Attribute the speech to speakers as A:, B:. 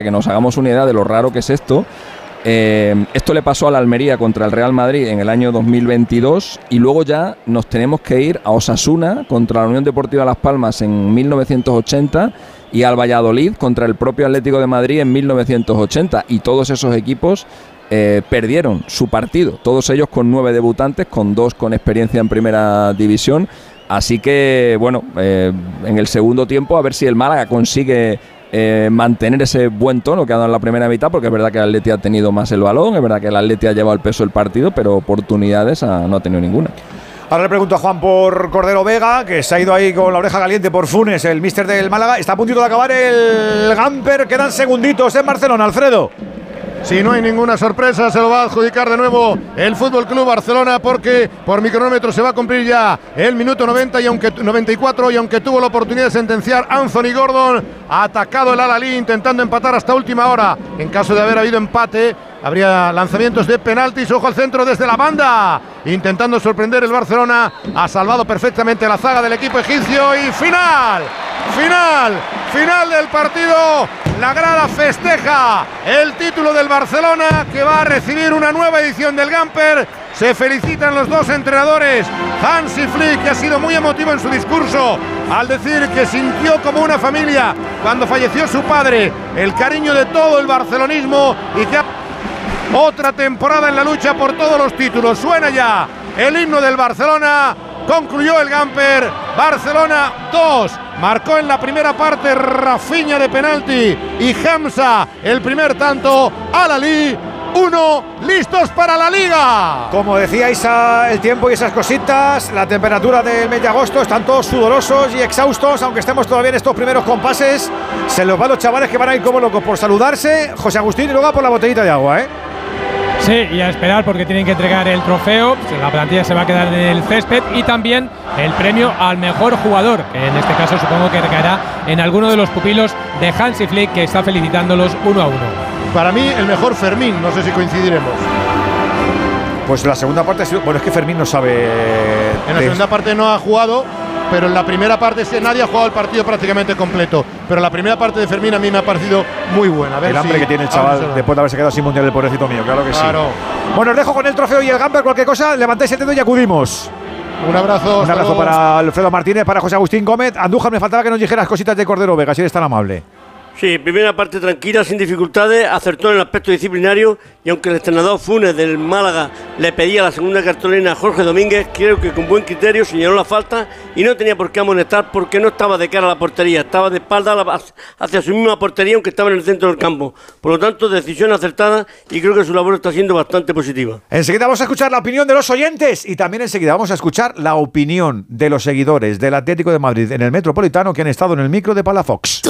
A: que nos hagamos una idea de lo raro que es esto. Esto le pasó a la Almería contra el Real Madrid en el año 2022 y luego ya nos tenemos que ir a Osasuna contra la Unión Deportiva Las Palmas en 1980 y al Valladolid contra el propio Atlético de Madrid en 1980, y todos esos equipos perdieron su partido, todos ellos con 9 debutantes, con 2 con experiencia en primera división. Así que bueno, en el segundo tiempo a ver si el Málaga consigue mantener ese buen tono que ha dado en la primera mitad, porque es verdad que el Atleti ha tenido más el balón, es verdad que el Atleti ha llevado el peso del partido, pero oportunidades no ha tenido ninguna.
B: Ahora le pregunto a Juan por Cordero Vega, que se ha ido ahí con la oreja caliente por Funes, el míster del Málaga. Está a puntito de acabar el Gamper, quedan segunditos en Barcelona, Alfredo.
C: Si no hay ninguna sorpresa, se lo va a adjudicar de nuevo el Fútbol Club Barcelona, porque por mi cronómetro se va a cumplir ya el minuto 94, y aunque tuvo la oportunidad de sentenciar Anthony Gordon, ha atacado el Al-Ahly intentando empatar hasta última hora. En caso de haber habido empate, habría lanzamientos de penaltis. Ojo al centro desde la banda, intentando sorprender el Barcelona. Ha salvado perfectamente la zaga del equipo egipcio y final del partido. La grada festeja el título del Barcelona, que va a recibir una nueva edición del Gamper. Se felicitan los dos entrenadores, Hansi Flick, que ha sido muy emotivo en su discurso al decir que sintió como una familia cuando falleció su padre, el cariño de todo el barcelonismo, y que otra temporada en la lucha por todos los títulos. Suena ya el himno del Barcelona. Concluyó el Gamper. Barcelona 2. Marcó en la primera parte Rafinha de penalti y Hamza el primer tanto. Al-Ahly 1. Listos para la Liga.
B: Como decíais, el tiempo y esas cositas, la temperatura del mes de agosto, están todos sudorosos y exhaustos, aunque estemos todavía en estos primeros compases. Se los van los chavales, que van a ir como locos por saludarse. José Agustín, y luego por la botellita de agua,
D: Sí, y a esperar, porque tienen que entregar el trofeo. La plantilla se va a quedar en el césped, y también el premio al mejor jugador, que en este caso supongo que recaerá en alguno de los pupilos de Hansi Flick, que está felicitándolos 1-1.
C: Para mí el mejor Fermín, no sé si coincidiremos.
B: Pues la segunda parte ha sido… Bueno, es que Fermín no sabe…
C: En la segunda parte no ha jugado, pero en la primera parte nadie ha jugado el partido prácticamente completo. Pero la primera parte de Fermín a mí me ha parecido muy buena. A ver, el
B: hambre que tiene el chaval después de haberse quedado sin mundial, el pobrecito mío, claro que
C: claro.
B: Sí. Bueno, os dejo con el trofeo y el Gamper. Cualquier cosa, levantáis el dedo y acudimos.
C: Un abrazo.
B: Un abrazo para Alfredo Martínez, para José Agustín Gómez. Andújar, me faltaba que nos dijeras cositas de Cordero Vega, si eres tan amable.
E: Sí, primera parte tranquila, sin dificultades, acertó en el aspecto disciplinario, y aunque el entrenador Funes del Málaga le pedía la segunda cartulina a Jorge Domínguez, creo que con buen criterio señaló la falta y no tenía por qué amonestar, porque no estaba de cara a la portería, estaba de espalda hacia su misma portería, aunque estaba en el centro del campo. Por lo tanto, decisión acertada, y creo que su labor está siendo bastante positiva.
B: Enseguida vamos a escuchar la opinión de los oyentes, y también enseguida vamos a escuchar la opinión de los seguidores del Atlético de Madrid en el Metropolitano, que han estado en el micro de Palafox.